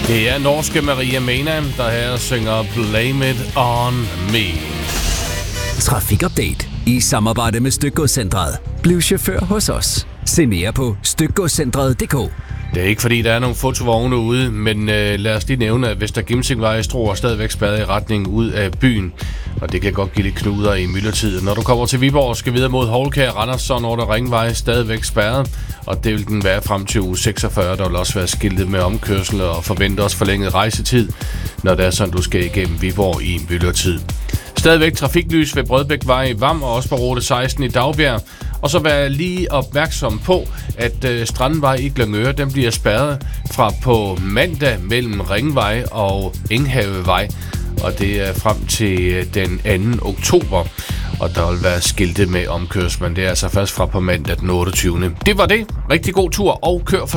Det er norske Maria Mena, der her synger Blame It On Me. Trafikupdate i samarbejde med Stykgodscentret. Bliv chauffør hos os. Se mere på stykgodscentret.dk. Det er ikke fordi, der er nogle fotovogne ude, men lad os lige nævne, at Vester Gimsingvej i Struer er stadigvæk spærret i retning ud af byen. Og det kan godt give lidt knuder i myldretiden. Når du kommer til Viborg og skal videre mod Houlkær, Randers, så når der Ringvej stadigvæk spærret. Og det vil den være frem til uge 46. Der vil også være skiltet med omkørsel og forventer også forlænget rejsetid, når det er sådan, du skal igennem Viborg i myldretid. Stadigvæk trafiklys ved Brødbækvej i Vam og også på rute 16 i Dagbjerg. Og så vær lige opmærksom på, at Strandvej i Glyngøre, den bliver spærret fra på mandag mellem Ringvej og Enghavevej. Og det er frem til den 2. oktober. Og der vil være skiltet med omkørsel, men det er altså først fra på mandag den 28. Det var det. Rigtig god tur og kør for